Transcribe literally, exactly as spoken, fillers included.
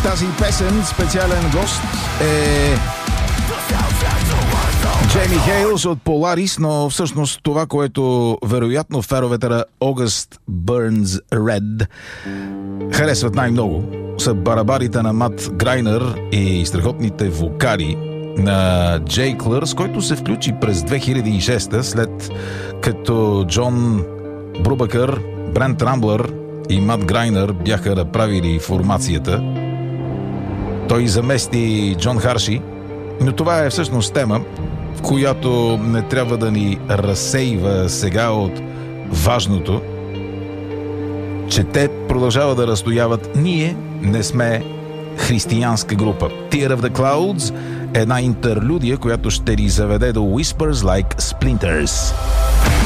В тази песен специален гост е Джейми Хейлс от Polaris, но всъщност това, което вероятно феровете на August Burns Red харесват най-много, са барабарите на Мат Грайнер и страхотните вокали на Джей Клърс, който се включи през две хиляди и шеста, след като Джон Брубакър, Брент Рамблър и Мат Грайнер бяха направили формацията. Той замести Джон Харши, но това е всъщност тема, в която не трябва да ни разсейва сега от важното, че те продължават да разстояват. Ние не сме християнска група. Tear of the Clouds е една интерлюдия, която ще ни заведе до Whispers Like Splinters.